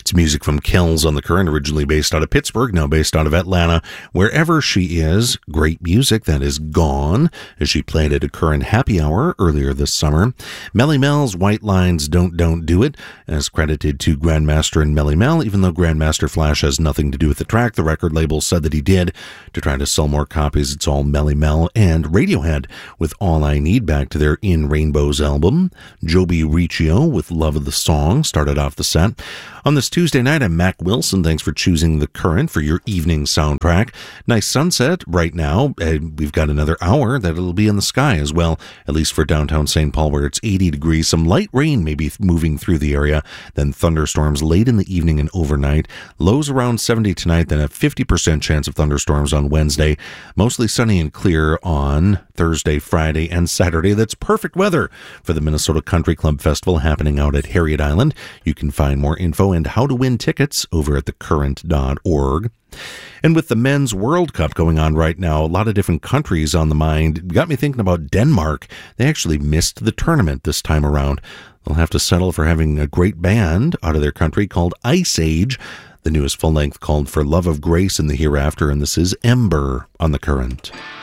It's music from Kells on the Current, originally based out of Pittsburgh, now based out of Atlanta. Wherever she is, great music that is gone, as she played at a Current happy hour earlier this summer. Melly Mel's White Lines Don't Do It, as credited to Grandmaster and Melly Mel, even though Grandmaster Flash has nothing to do with the track. The record label said that he did to try to sell more copies. It's all Melly Mel, and Radiohead with All I Need, back to their In Rainbows album. Joby Riccio with Love of the Song started off the set. On this Tuesday night, I'm Mac Wilson. Thanks for choosing The Current for your evening soundtrack. Nice sunset right now. We've got another hour that it'll be in the sky as well, at least for downtown St. Paul, where it's 80 degrees. Some light rain may be moving through the area, then thunderstorms late in the evening and overnight. Lows around 70 tonight, then a 50% chance of thunderstorms on Wednesday. Mostly sunny and clear on Thursday, Friday, and Saturday. That's perfect weather for the Minnesota Country Club Festival happening out at Harriet Island. You can find more info and how to win tickets over at thecurrent.org. And with the Men's World Cup going on right now, a lot of different countries on the mind. Got me thinking about Denmark. They actually missed the tournament this time around. They'll have to settle for having a great band out of their country called Ice Age. The newest full-length called For Love of Grace in the Hereafter, and this is Ember on the Current.